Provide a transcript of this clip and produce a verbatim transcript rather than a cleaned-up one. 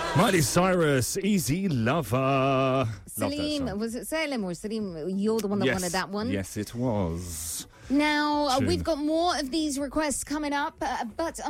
Miley Cyrus, Easy Lover. Salim, was it Salim or Salim? You're the one that yes. wanted that one. Yes, it was. Now, uh, Tune. we've got more of these requests coming up, uh, but